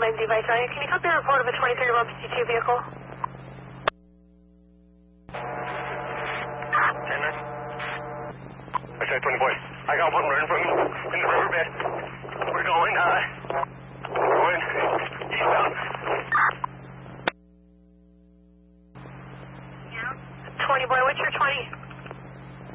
My device on you. Can you copy a report of a 23-year-old PT2 vehicle? 10-9. I said 20 boys. I got one running from me in the riverbed. We're going eastbound. 20 boy, what's your 20?